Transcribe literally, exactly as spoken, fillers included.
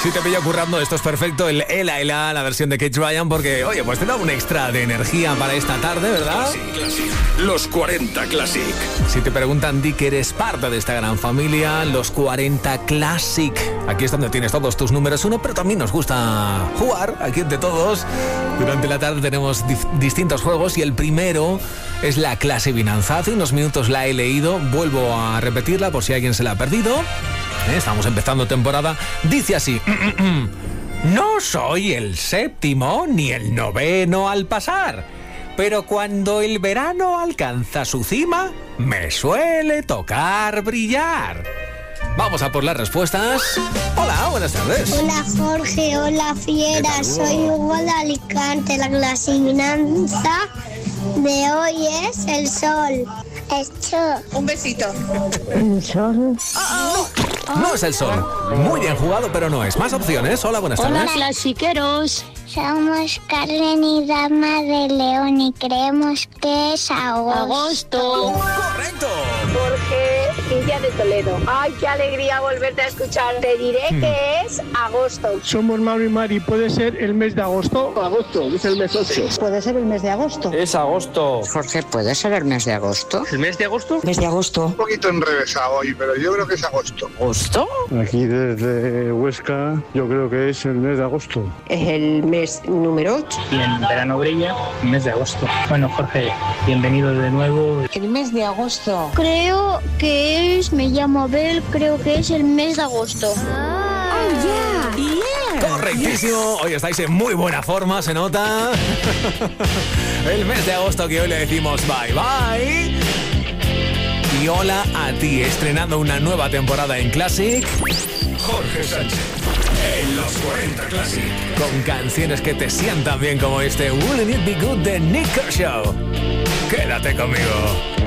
Si te pillo currando, esto es perfecto. El Ela Ela, la versión de Kate Ryan, porque, oye, pues te da un extra de energía para esta tarde, ¿verdad? Classic, Classic. Los cuarenta Classic. Si te preguntan, di que eres parte de esta gran familia, los cuarenta Classic. Aquí es donde tienes todos tus números uno, pero también nos gusta jugar aquí entre todos. Durante la tarde tenemos dif- distintos juegos y el primero es la clase Binanza. Hace unos minutos la he leído, vuelvo a repetirla por si alguien se la ha perdido. ¿Eh? Estamos empezando temporada. Dice así: no soy el séptimo ni el noveno al pasar, pero cuando el verano alcanza su cima, me suele tocar brillar. Vamos a por las respuestas. Hola, buenas tardes. Hola Jorge, hola Fiera, soy Hugo de Alicante. La clasifinanza de hoy es el sol. El sol. Un besito. El sol. No es el sol. Muy bien jugado, pero no es. Más opciones. Hola, buenas tardes. Hola, clasiqueros. Somos Carmen y Dama de León y creemos que es agosto. Agosto. Correcto. Jorge, Cintia de Toledo. Ay, qué alegría volverte a escuchar. Te diré que es agosto. Somos Mauro y Mari. ¿Puede ser el mes de agosto? Agosto, es el mes ocho. Puede ser el mes de agosto. Es agosto. Jorge, ¿puede ser el mes de agosto? ¿El mes de agosto? Mes de agosto. Un poquito enrevesado hoy, pero yo creo que es agosto. ¿Agosto? Aquí desde Huesca, yo creo que es el mes de agosto. Es el mes número ocho. Y en verano brilla, mes de agosto. Bueno, Jorge, bienvenido de nuevo. El mes de agosto. Creo que es, me llamo Abel, creo que es el mes de agosto. Oh, yeah. Yeah. Correctísimo. Hoy estáis en muy buena forma, se nota. El mes de agosto que hoy le decimos bye bye. Y hola a ti, estrenando una nueva temporada en Classic. Jorge Sánchez. En los cuarenta Classic. Con canciones que te sientan bien como este Wouldn't It Be Good de Nick Kershaw. Quédate conmigo.